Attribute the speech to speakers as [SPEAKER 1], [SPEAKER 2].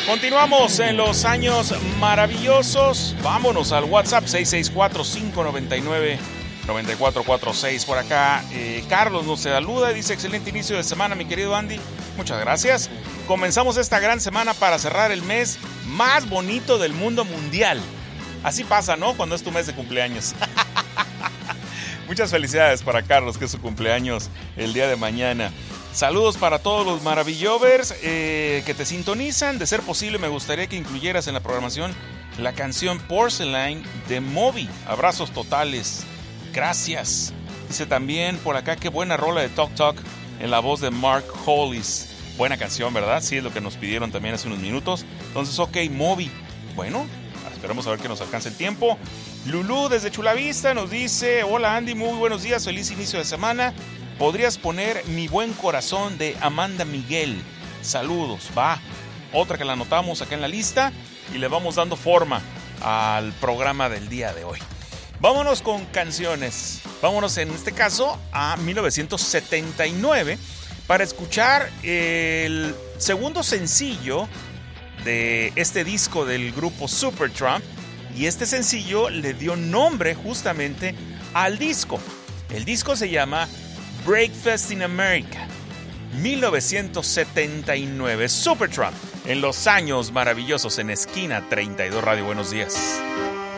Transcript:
[SPEAKER 1] Continuamos en los años maravillosos. Vámonos al WhatsApp 664-599-9446. Por acá Carlos nos saluda y dice: excelente inicio de semana, mi querido Andy. Muchas gracias. Comenzamos esta gran semana para cerrar el mes más bonito del mundo mundial. Así pasa, ¿no? Cuando es tu mes de cumpleaños. Muchas felicidades para Carlos, que es su cumpleaños el día de mañana. Saludos para todos los Maravillovers que te sintonizan. De ser posible, me gustaría que incluyeras en la programación la canción Porcelain de Moby. Abrazos totales. Gracias. Dice también por acá: qué buena rola de Talk Talk en la voz de Mark Hollis. Buena canción, ¿verdad? Sí, es lo que nos pidieron también hace unos minutos. Entonces, ok, Moby. Bueno, esperemos a ver que nos alcance el tiempo. Lulú desde Chulavista nos dice: hola Andy, muy buenos días, feliz inicio de semana. ¿Podrías poner Mi Buen Corazón de Amanda Miguel? Saludos. Va, otra que la anotamos acá en la lista y le vamos dando forma al programa del día de hoy. Vámonos con canciones. Vámonos en este caso a 1979 para escuchar el segundo sencillo de este disco del grupo Supertramp. Y este sencillo le dio nombre justamente al disco. El disco se llama Breakfast in America, 1979. Supertramp en los años maravillosos en Esquina 32 Radio. Buenos días.